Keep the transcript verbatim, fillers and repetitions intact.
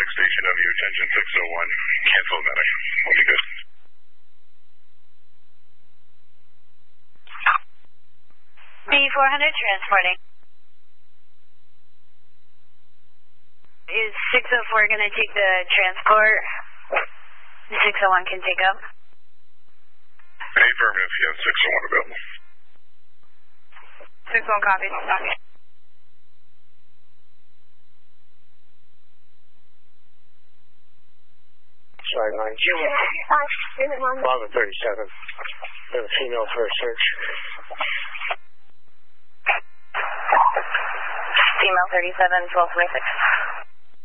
station of you, attention six oh one. Cancel medic. We'll be good. B four hundred transporting. Is six oh four going to take the transport? six oh one can take up. Affirmative, yes, six oh one available. six oh one copy. Copy. Sorry, line zero. eleven thirty-seven. We have a female for a search. Female thirty-seven, twelve twenty-six.